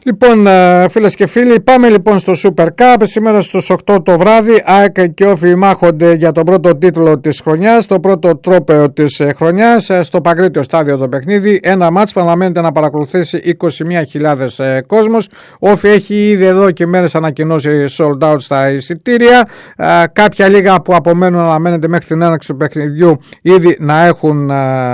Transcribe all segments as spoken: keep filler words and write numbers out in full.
Λοιπόν, φίλες και φίλοι, πάμε λοιπόν στο Super Cup. Σήμερα στις οκτώ το βράδυ, ΑΕΚ και Όφη μάχονται για τον πρώτο τίτλο της χρονιάς, το πρώτο τρόπαιο της χρονιάς, στο Παγκρίτιο στάδιο το παιχνίδι. Ένα μάτς που αναμένεται να παρακολουθήσει είκοσι μία χιλιάδες κόσμος. Όφη έχει ήδη εδώ και μέρες ανακοινώσει sold out στα εισιτήρια. Κάποια λίγα που απομένουν αναμένεται μέχρι την έναρξη του παιχνιδιού ήδη να έχουν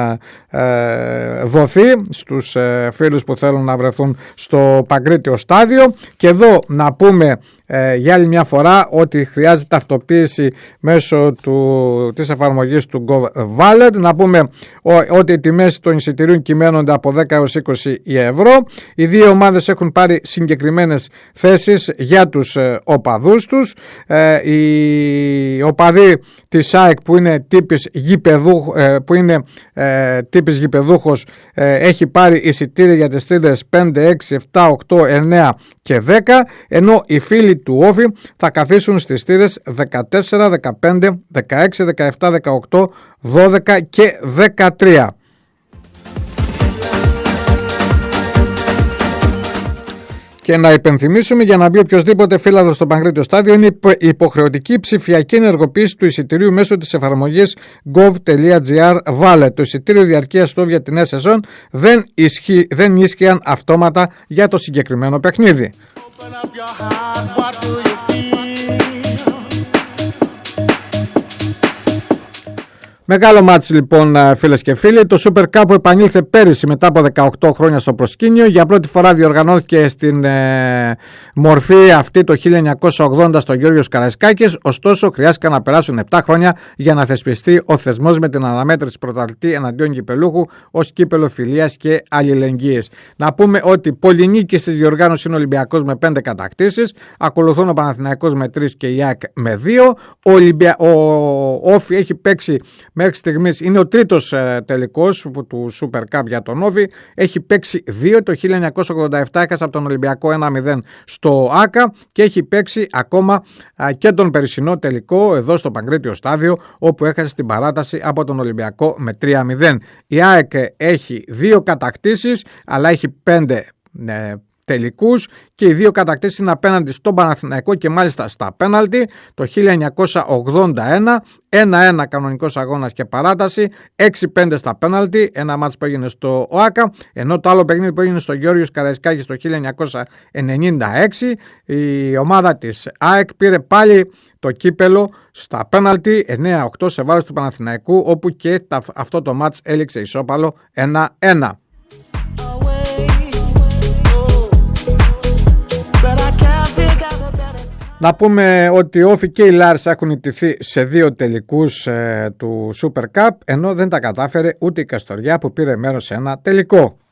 δοθεί στους φίλους που θέλουν να βρεθούν στο Παγκρίτιο στάδιο. Και εδώ να πούμε ε, για άλλη μια φορά ότι χρειάζεται ταυτοποίηση μέσω του, της εφαρμογής του GoVallet. Να πούμε ο, ότι οι τιμές των εισιτηρίων κυμαίνονται από δέκα έως είκοσι ευρώ. Οι δύο ομάδες έχουν πάρει συγκεκριμένες θέσεις για τους ε, οπαδούς τους. Ε, οι οπαδοί της ΑΕΚ που είναι τύπης γηπεδού, ε, που είναι ε, τύπης γηπεδούχος ε, έχει πάρει εισιτήρια για τις θύρες πέντε, έξι, επτά, οκτώ, εννέα και δέκα, ενώ οι φίλοι του Όφη θα καθίσουν στις θύρες δεκατέσσερα, δεκαπέντε, δεκαέξι, δεκαεπτά, δεκαοκτώ, δώδεκα και δεκατρία. Και να υπενθυμίσουμε, για να μπει οποιοδήποτε φίλαθλος στο Παγκρίτιο στάδιο, είναι υποχρεωτική ψηφιακή ενεργοποίηση του εισιτηρίου μέσω της εφαρμογής gov.gr Wallet. Το εισιτήριο διαρκείας του για την νέα σεζόν δεν, ισχύ, δεν ίσχυαν αυτόματα για το συγκεκριμένο παιχνίδι. Μεγάλο μάτς λοιπόν, φίλες και φίλοι. Το Super Cup που επανήλθε πέρυσι μετά από δεκαοκτώ χρόνια στο προσκήνιο. Για πρώτη φορά διοργανώθηκε στην ε, μορφή αυτή το χίλια εννιακόσια ογδόντα στο Γιώργος Καραϊσκάκης. Ωστόσο, χρειάστηκαν να περάσουν επτά χρόνια για να θεσπιστεί ο θεσμός με την αναμέτρηση πρωταθλητή εναντίον κυπελούχου ως κύπελο φιλίας και αλληλεγγύης. Να πούμε ότι πολυνίκης της διοργάνωσης είναι ο Ολυμπιακός με πέντε κατακτήσεις. Ακολουθούν ο Παναθηναϊκός με τρεις και η ΑΕΚ με δύο. Ο, Ολυμπια... ο Όφη έχει παίξει. Μέχρι στιγμής είναι ο τρίτος ε, τελικός του Super Cup για τον Όφη. Έχει παίξει δύο. Το χίλια εννιακόσια ογδόντα επτά έχασε από τον Ολυμπιακό ένα μηδέν στο ΆΚΑ και έχει παίξει ακόμα ε, και τον περσινό τελικό εδώ στο Παγκρίτιο στάδιο, όπου έχασε στην παράταση από τον Ολυμπιακό με τρία μηδέν. Η ΑΕΚ έχει δύο κατακτήσεις, αλλά έχει πέντε ε, τελικούς και οι δύο κατακτήσεις είναι απέναντι στον Παναθηναϊκό και μάλιστα στα πέναλτι. Το χίλια εννιακόσια ογδόντα ένα ένα ένα κανονικός αγώνας και παράταση, έξι πέντε στα πέναλτι, ένα μάτς που έγινε στο ΟΑΚΑ, ενώ το άλλο παιχνίδι που έγινε στο Γιώργος Καραϊσκάκης το χίλια εννιακόσια ενενήντα έξι η ομάδα της ΑΕΚ πήρε πάλι το κύπελο στα πέναλτι εννέα οκτώ σε βάρος του Παναθηναϊκού, όπου και αυτό το μάτς έληξε ισόπαλο ένα ένα. Να πούμε ότι ο Όφη και η Λάρισα έχουν ιτηθεί σε δύο τελικούς ε, του Super Cup, ενώ δεν τα κατάφερε ούτε η Καστοριά που πήρε μέρος σε ένα τελικό.